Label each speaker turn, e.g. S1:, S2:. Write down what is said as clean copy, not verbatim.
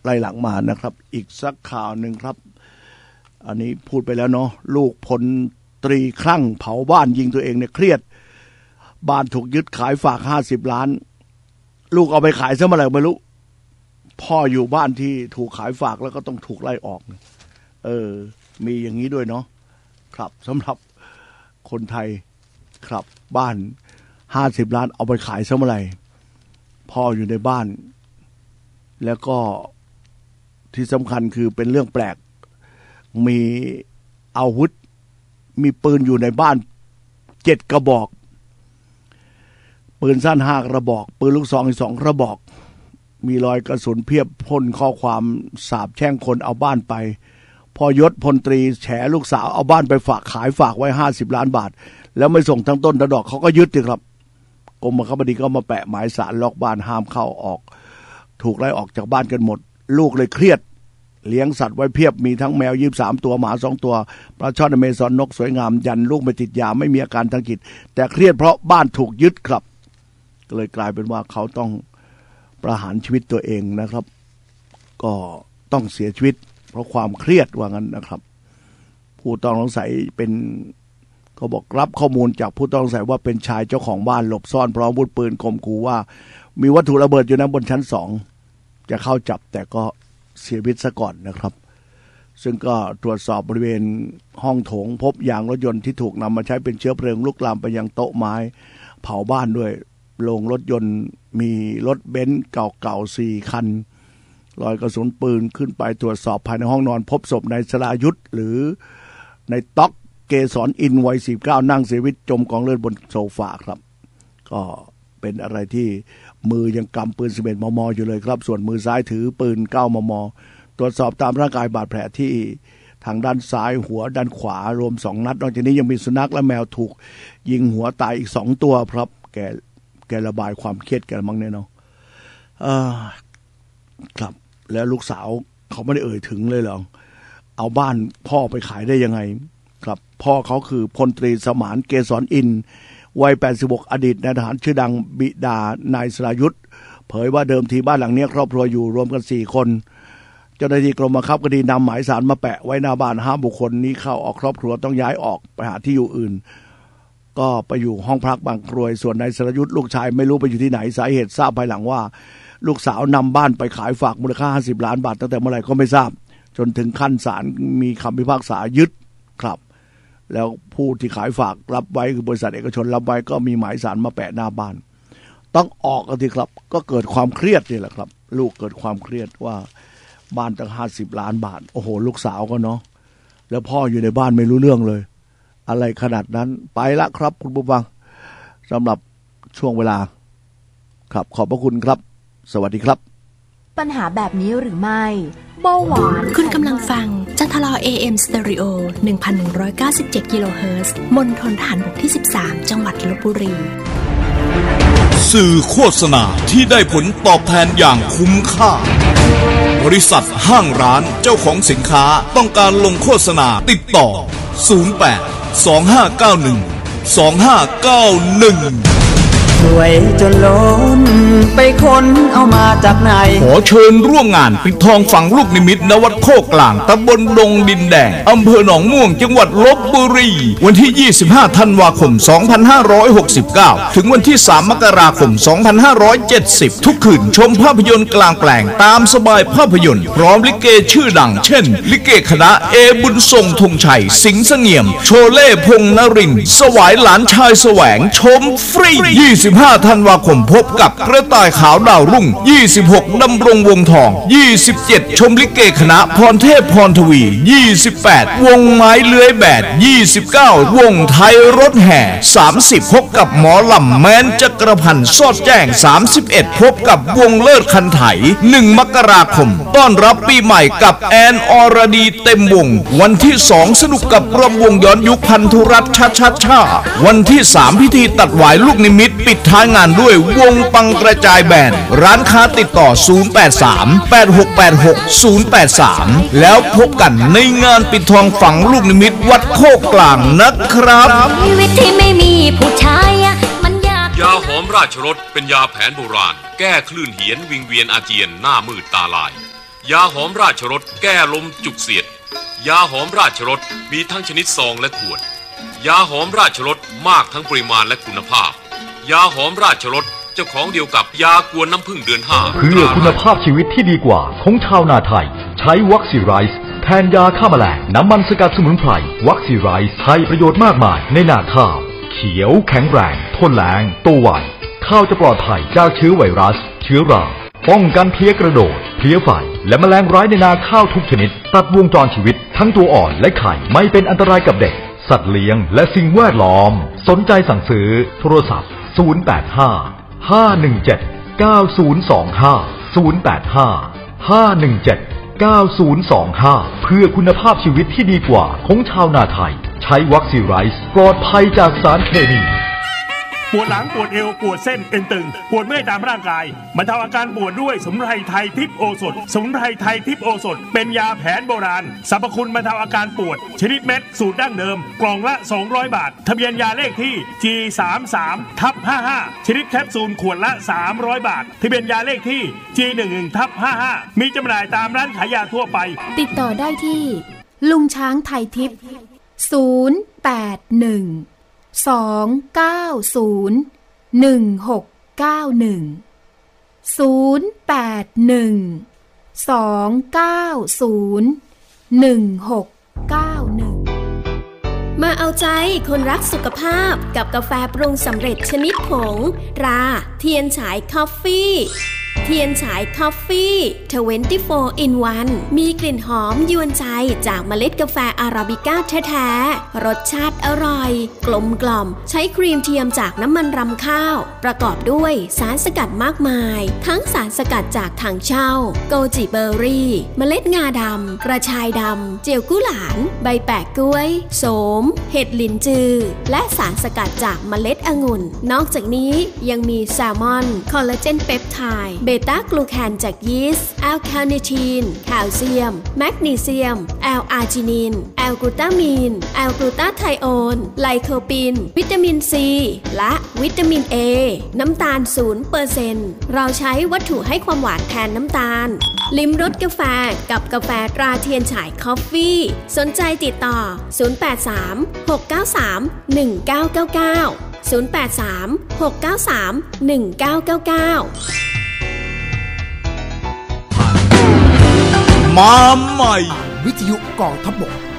S1: ไล่หลังมานะครับอีกสักข่าวหนึ่งครับอันนี้พูดไปแล้วเนาะลูกพลตรีคลั่งเผาบ้านยิงตัวเองเนี่ยเครียดบ้านถูกยึดขายฝาก50 ล้านลูกเอาไปขายซะเมื่อไหร่ไม่รู้พ่ออยู่บ้านที่ถูกขายฝากแล้วก็ต้องถูกไล่ออกมีอย่างนี้ด้วยเนาะครับสำหรับคนไทยครับบ้าน50 ล้านเอาไปขายซะเมื่อไหร่พ่ออยู่ในบ้านแล้วก็ที่สำคัญคือเป็นเรื่องแปลกมีอาวุธมีปืนอยู่ในบ้าน7 กระบอกปืนสั้น5 กระบอกปืนลูกซองอีก2 กระบอกมีรอยกระสุนเพียบพ่นข้อความสาปแช่งคนเอาบ้านไปพอยศพลตรีแฉลูกสาวเอาบ้านไปฝากขายฝากไว้50 ล้านบาทแล้วไม่ส่งทั้งต้นทั้งดอกเขาก็ยึดสิครับกรมบังคับคดีก็มาแปะหมายสารล็อกบ้านห้ามเข้าออกถูกไล่ออกจากบ้านกันหมดลูกเลยเครียดเลี้ยงสัตว์ไว้เพียบมีทั้งแมว23 ตัวหมา2 ตัวปลาช่อนอเมซอนนกสวยงามยันลูกไม่ติดยาไม่มีอาการทางจิตแต่เครียดเพราะบ้านถูกยึดครับก็เลยกลายเป็นว่าเขาต้องประหารชีวิตตัวเองนะครับก็ต้องเสียชีวิตเพราะความเครียดว่างั้นนะครับผู้ต้องสงสัยเป็นเขาบอกรับข้อมูลจากผู้ต้องสงสัยว่าเป็นชายเจ้าของบ้านหลบซ่อนพร้อมอาวุธปืนข่มขู่ว่ามีวัตถุระเบิดอยู่นะบนชั้น2จะเข้าจับแต่ก็เสียชีวิตซะก่อนนะครับซึ่งก็ตรวจสอบบริเวณห้องโถงพบยางรถยนต์ที่ถูกนำมาใช้เป็นเชื้อเพลิงลุกลามไปยังโต๊ะไม้เผาบ้านด้วยโรงรถยนต์มีรถเบนซ์เก่าๆ4 คันรอยกระสุนปืนขึ้นไปตรวจสอบภายในห้องนอนพบศพนายสรายุทธหรือในต๊อกเกษรอินวัย49นั่งเสียชีวิตจมกองเลือดบนโซฟาครับก็เป็นอะไรที่มือยังกำปืน11 มม.อยู่เลยครับส่วนมือซ้ายถือปืน9 มม.ตรวจสอบตามร่างกายบาดแผลที่ทางด้านซ้ายหัวด้านขวารวม2 นัดนอกจากนี้ยังมีสุนัขและแมวถูกยิงหัวตายอีก2 ตัวครับแกระบายความเครียดแกมั้งเนี่ยเนาะครับแล้วลูกสาวเขาไม่ได้เอ่ยถึงเลยหรอกเอาบ้านพ่อไปขายได้ยังไงครับพ่อเขาคือพลตรีสมานเกษรอินวัย86อดีตนายทหารชื่อดังบิดานายสรายุทธเผยว่าเดิมทีบ้านหลังนี้ครอบครัวอยู่รวมกัน4 คนเจ้าหน้าที่กรมบังคับคดีนำหมายสารมาแปะไว้หน้าบ้านห้ามบุคคลนี้เข้าออกครอบครัวต้องย้ายออกไปหาที่อยู่อื่นก็ไปอยู่ห้องพักบางกรวยส่วนนายสรายุทธลูกชายไม่รู้ไปอยู่ที่ไหนสาเหตุทราบภายหลังว่าลูกสาวนำบ้านไปขายฝากมูลค่า50 ล้านบาทตั้งแต่เมื่อไหร่ก็ไม่ทราบจนถึงขั้นศาลมีคำพิพากษายึดครับแล้วผู้ที่ขายฝากรับไว้คือบริษัทเอกชนรับไว้ก็มีหมายศาลมาแปะหน้าบ้านต้องออกกันทีครับก็เกิดความเครียดนี่แหละครับลูกเกิดความเครียดว่าบ้านตั้ง50 ล้านบาทโอ้โหลูกสาวก็เนาะแล้วพ่ออยู่ในบ้านไม่รู้เรื่องเลยอะไรขนาดนั้นไปละครับคุณผู้ฟังสำหรับช่วงเวลาครับขอบพระคุณครับสวัสดีครับ
S2: ปัญหาแบบนี้หรือไม่เบาหวาน
S3: คุณกำลังฟังจันทลอ AM Stereo 1197 กิโลเฮิรตซ์มณฑลทหารบกที่13จังหวัดลพบุรี
S4: สื่อโฆษณาที่ได้ผลตอบแทนอย่างคุ้มค่าบริษัทห้างร้านเจ้าของสินค้าต้องการลงโฆษณาติดต่อ08 2591 2591
S5: รวยจนล้นไปค้นเอามาจากไหน
S4: ขอเชิญร่วมงานปิดทองฝังลูกนิมิตณวัดโคกกลางตำบลดงดินแดงอำเภอหนองม่วงจังหวัดลพบุรีวันที่25 ธันวาคม 2569ถึงวันที่3 มกราคม 2570ทุกคืนชมภาพยนตร์กลางแปลงตามสบายภาพยนตร์พร้อมลิเกชื่อดังเช่นลิเกคณะเอบุญทรงธงชัยสิงห์เสงี่ยมโชเล่พงษ์นรินทร์สวายหลานชายแสวงชมฟรี25 ธันวาคมพบกับกระต่ายขาวดาวรุ่ง26ดำรงวงทอง27ชมลิเกคณะพรเทพพรทวี28วงไม้เลื้อยแบด29วงไทยรถแห่30พบกับหมอลำแม้นจักรพันธ์สอดแจ้ง31พบกับวงเลิศคันไถ1 มกราคมต้อนรับปีใหม่กับแอนอรดีเต็มวงวันที่2สนุกกับรำวงย้อนยุคพันธุรัตน์ชาวันที่3พิธีตัดหวายลูกนิมิตปิดท้ายงานด้วยวงปังกระจายแบนด์ร้านค้าติดต่อ083-8686-083แล้วพบกันในงานปิดทองฝังลูกนิมิตวัดโคกกลางนะครับ
S6: ชีวิตที่ไม่มีผู้ชายมันยาก
S7: ยาหอมราชรสเป็นยาแผนโบราณแก้คลื่นเหียนวิงเวียนอาเจียนหน้ามืดตาลายยาหอมราชรสแก้ลมจุกเสียดยาหอมราชรสมีทั้งชนิดซองและขวดยาหอมราชรสมากทั้งปริมาณและคุณภาพยาหอมราชรสเจ้าของเดียวกับยากวนน้ำผึ้งเดือน5
S8: เพื่อคุณภาพชีวิตที่ดีกว่าของชาวนาไทยใช้วัคซีไรซ์แทนยาฆ่าแมลงน้ำมันสกัดสมุนไพรวัคซีไรซ์ให้ประโยชน์มากมายในนาข้าวเขียวแข็งแรงทนแล้งโตไวข้าวจะปลอดภัยจากเชื้อไวรัสเชื้อราป้องกันเพลี้ยกระโดดเพลี้ยไฟและแมลงร้ายในนาข้าวทุกชนิดตัดวงจรชีวิตทั้งตัวอ่อนและไข่ไม่เป็นอันตรายกับเด็กสัตว์เลี้ยงและสิ่งแวดล้อมสนใจสั่งซื้อโทรศัพท์085-517-9025 เพื่อคุณภาพชีวิตที่ดีกว่าของชาวนาไทยใช้วัคซีไรซ์ปลอดภัยจากสารเคมี
S9: ปวดหลังปวดเอวปวดเส้นเอ็นตึงปวดเมื่อยตามร่างกายบรรเทาอาการปวดด้วยสมุนไพรไทยทิพย์โอสถสมุนไพรไทยทิพย์โอสถเป็นยาแผนโบราณสรรพคุณบรรเทาอาการปวดชนิดเม็ดสูตรดั้งเดิมกล่องละ200 บาททะเบียนยาเลขที่ G33/55 ชนิดแคปซูลขวดละ300 บาททะเบียนยาเลขที่ G11/55 มีจำหน่ายตามร้านขายยาทั่วไป
S2: ติดต่อได้ที่ลุงช้างไทยทิพย์
S3: มาเอาใจคนรักสุขภาพกับกาแฟปรุงสำเร็จชนิดผงตราเทียนฉายคอฟฟี่เทียนฉายคอฟฟี่24 in 1มีกลิ่นหอมยวนใจจากเมล็ดกาแฟอาราบิก้าแท้ๆรสชาติอร่อยกลมกล่อมใช้ครีมเทียมจากน้ำมันรำข้าวประกอบด้วยสารสกัดมากมายทั้งสารสกัดจากถังเช่าโกจิเบอร์รี่เมล็ดงาดำกระชายดำเจียวกุหลาบใบแปะกล้วยโสมเห็ดหลินจือและสารสกัดจากเมล็ดองุ่นนอกจากนี้ยังมีแซลมอนคอลลาเจนเปปไทด์เบต้ากลูแคนจากยีสต์แอลคาเนทีนแคลเซียมแมกนีเซียมแอลอาร์จินินแอลกลูตามีนแอลกลูตาไทโอนไลโคปินวิตามินซีและวิตามินเอน้ำตาล 0% เราใช้วัตถุให้ความหวานแทนน้ำตาลลิ้มรสกาแฟกับกาแฟตราเทียนฉายคอฟฟี่สนใจติดต่อ083-693-1999
S4: มาใหม่
S10: วิทยุกองทัพบก